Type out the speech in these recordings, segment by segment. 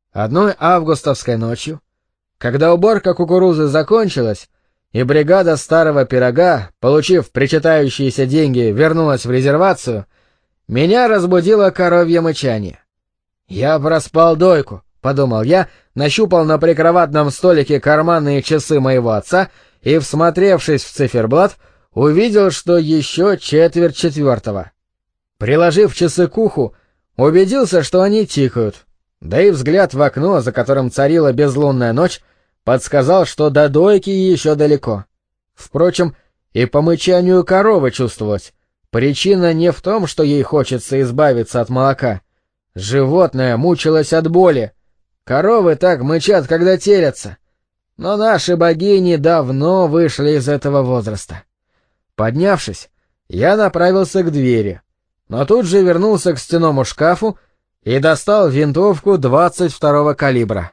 Одной августовской ночью, когда уборка кукурузы закончилась, и бригада старого пирога, получив причитающиеся деньги, вернулась в резервацию, меня разбудило коровье мычание. «Я проспал дойку», — подумал я, нащупал на прикроватном столике карманные часы моего отца и, всмотревшись в циферблат, увидел, что еще 3:45. Приложив часы к уху, убедился, что они тикают, да и взгляд в окно, за которым царила безлунная ночь, подсказал, что до дойки еще далеко. Впрочем, и по мычанию коровы чувствовалось. Причина не в том, что ей хочется избавиться от молока. Животное мучилось от боли. Коровы так мычат, когда телятся. Но наши богини давно вышли из этого возраста. Поднявшись, я направился к двери, но тут же вернулся к стенному шкафу и достал винтовку 22-го калибра.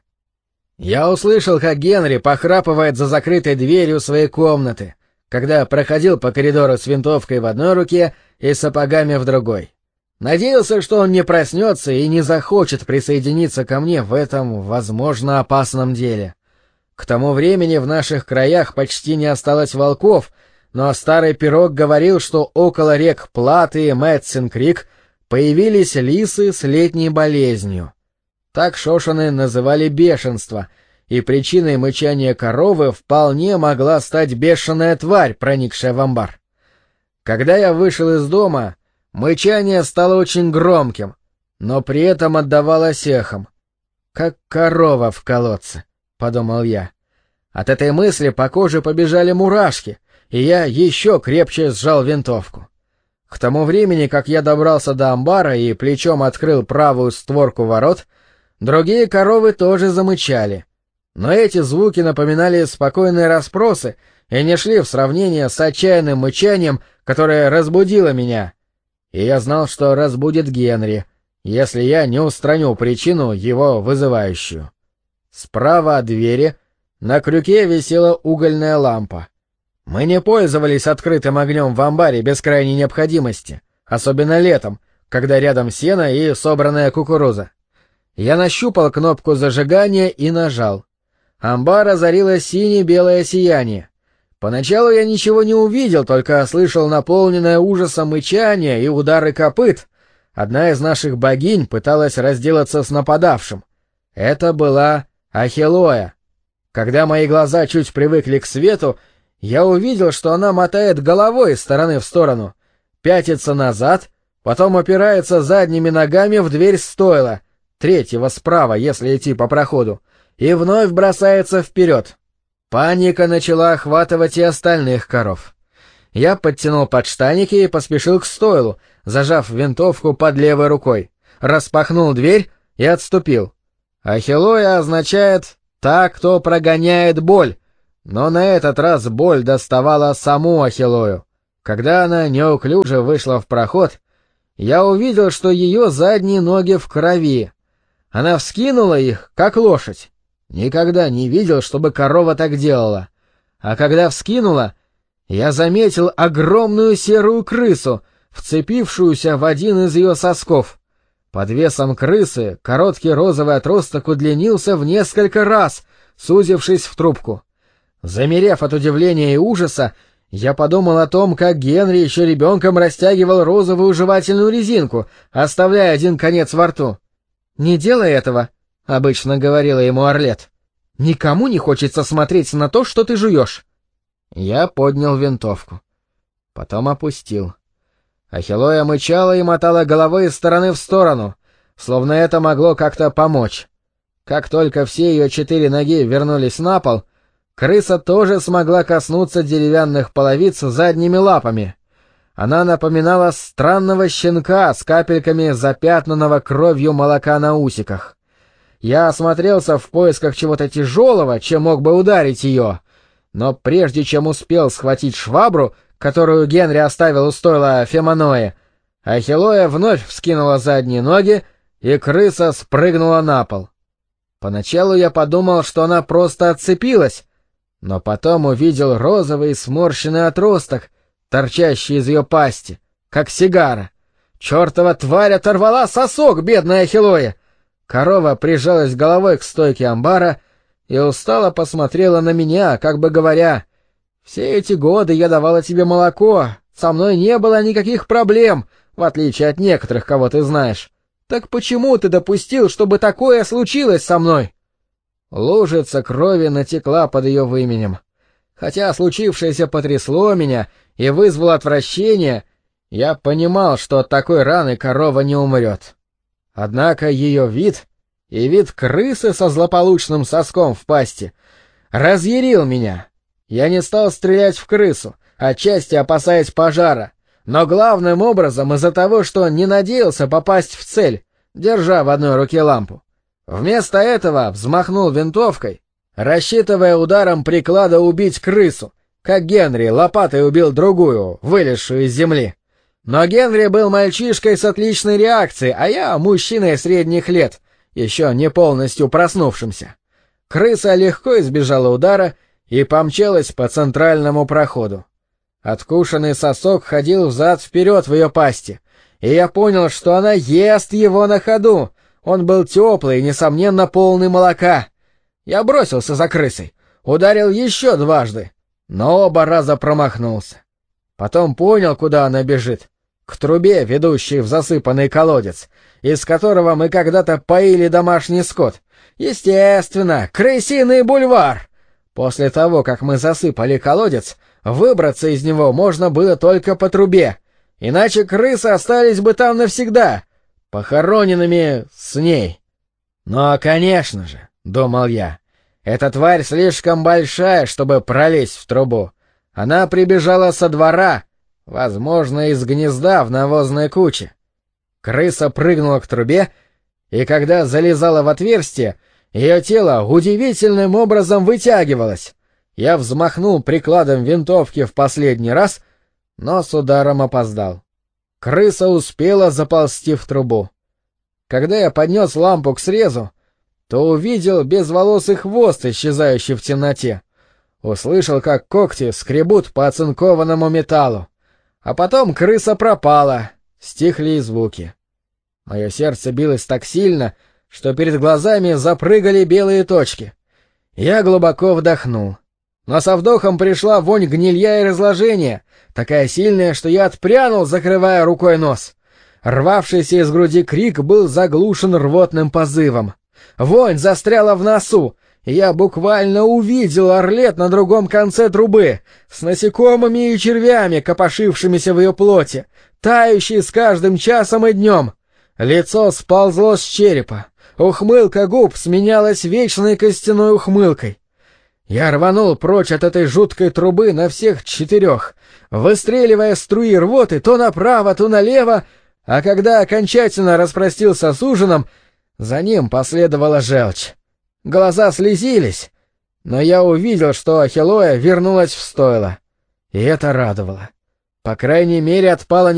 Я услышал, как Генри похрапывает за закрытой дверью своей комнаты, когда проходил по коридору с винтовкой в одной руке и сапогами в другой. Надеялся, что он не проснется и не захочет присоединиться ко мне в этом, возможно, опасном деле. К тому времени в наших краях почти не осталось волков, но старый пирог говорил, что около рек Платы и Мэтсон-Крик появились лисы с летней болезнью. Так шошены называли бешенство, и причиной мычания коровы вполне могла стать бешеная тварь, проникшая в амбар. Когда я вышел из дома, мычание стало очень громким, но при этом отдавалось эхом. «Как корова в колодце», — подумал я. От этой мысли по коже побежали мурашки, и я еще крепче сжал винтовку. К тому времени, как я добрался до амбара и плечом открыл правую створку ворот, другие коровы тоже замычали. Но эти звуки напоминали спокойные расспросы и не шли в сравнение с отчаянным мычанием, которое разбудило меня. И я знал, что разбудит Генри, если я не устраню причину, его вызывающую. Справа от двери на крюке висела угольная лампа. Мы не пользовались открытым огнем в амбаре без крайней необходимости, особенно летом, когда рядом сено и собранная кукуруза. Я нащупал кнопку зажигания и нажал. Амбар озарило сине-белое сияние. Поначалу я ничего не увидел, только слышал наполненное ужасом мычание и удары копыт. Одна из наших богинь пыталась разделаться с нападавшим. Это была Ахиллоя. Когда мои глаза чуть привыкли к свету, я увидел, что она мотает головой из стороны в сторону, пятится назад, потом опирается задними ногами в дверь стойла, третьего справа, если идти по проходу, и вновь бросается вперед. Паника начала охватывать и остальных коров. Я подтянул подштанники и поспешил к стойлу, зажав винтовку под левой рукой, распахнул дверь и отступил. Ахиллоя означает «та, кто прогоняет боль», но на этот раз боль доставала саму Ахиллою. Когда она неуклюже вышла в проход, я увидел, что ее задние ноги в крови. Она вскинула их, как лошадь. Никогда не видел, чтобы корова так делала. А когда вскинула, я заметил огромную серую крысу, вцепившуюся в один из ее сосков. Под весом крысы короткий розовый отросток удлинился в несколько раз, сузившись в трубку. Замерев от удивления и ужаса, я подумал о том, как Генри еще ребенком растягивал розовую жевательную резинку, оставляя один конец во рту. «Не делай этого», — обычно говорила ему Орлет. «Никому не хочется смотреть на то, что ты жуешь». Я поднял винтовку. Потом опустил. Ахиллоя мычала и мотала головой из стороны в сторону, словно это могло как-то помочь. Как только все ее 4 ноги вернулись на пол, крыса тоже смогла коснуться деревянных половиц задними лапами. Она напоминала странного щенка с капельками запятнанного кровью молока на усиках. Я осмотрелся в поисках чего-то тяжелого, чем мог бы ударить ее, но прежде чем успел схватить швабру, которую Генри оставил у стойла Феманоэ, Ахиллоя вновь вскинула задние ноги, и крыса спрыгнула на пол. Поначалу я подумал, что она просто отцепилась, но потом увидел розовый сморщенный отросток, торчащий из ее пасти, как сигара. Чертова тварь оторвала сосок, бедная Ахиллоя! Корова прижалась головой к стойке амбара и устало посмотрела на меня, как бы говоря: «Все эти годы я давала тебе молоко, со мной не было никаких проблем, в отличие от некоторых, кого ты знаешь. Так почему ты допустил, чтобы такое случилось со мной?» Лужица крови натекла под ее выменем. Хотя случившееся потрясло меня и вызвало отвращение, я понимал, что от такой раны корова не умрет. Однако ее вид и вид крысы со злополучным соском в пасти разъярил меня. Я не стал стрелять в крысу, отчасти опасаясь пожара, но главным образом из-за того, что не надеялся попасть в цель, держа в одной руке лампу. Вместо этого взмахнул винтовкой, рассчитывая ударом приклада убить крысу, как Генри лопатой убил другую, вылезшую из земли. Но Генри был мальчишкой с отличной реакцией, а я мужчиной средних лет, еще не полностью проснувшимся. Крыса легко избежала удара и помчалась по центральному проходу. Откушенный сосок ходил взад-вперед в ее пасти, и я понял, что она ест его на ходу. Он был теплый и, несомненно, полный молока. Я бросился за крысой, ударил еще дважды, но оба раза промахнулся. Потом понял, куда она бежит. К трубе, ведущей в засыпанный колодец, из которого мы когда-то поили домашний скот. Естественно, крысиный бульвар. После того, как мы засыпали колодец, выбраться из него можно было только по трубе, иначе крысы остались бы там навсегда, похороненными с ней. Но, конечно же, — думал я, — эта тварь слишком большая, чтобы пролезть в трубу. Она прибежала со двора, возможно, из гнезда в навозной куче. Крыса прыгнула к трубе, и когда залезала в отверстие, ее тело удивительным образом вытягивалось. Я взмахнул прикладом винтовки в последний раз, но с ударом опоздал. Крыса успела заползти в трубу. Когда я поднес лампу к срезу, то увидел безволосый хвост, исчезающий в темноте. Услышал, как когти скребут по оцинкованному металлу. А потом крыса пропала, стихли и звуки. Мое сердце билось так сильно, что перед глазами запрыгали белые точки. Я глубоко вдохнул. Но со вдохом пришла вонь гнилья и разложения, такая сильная, что я отпрянул, закрывая рукой нос. Рвавшийся из груди крик был заглушен рвотным позывом. Вонь застряла в носу, и я буквально увидел орлет на другом конце трубы, с насекомыми и червями, копошившимися в ее плоти, тающей с каждым часом и днем. Лицо сползло с черепа, ухмылка губ сменялась вечной костяной ухмылкой. Я рванул прочь от этой жуткой трубы на всех четырех, выстреливая струи рвоты то направо, то налево, а когда окончательно распростился с ужином, за ним последовала желчь. Глаза слезились, но я увидел, что Ахиллоя вернулась в стойло, и это радовало. По крайней мере, отпала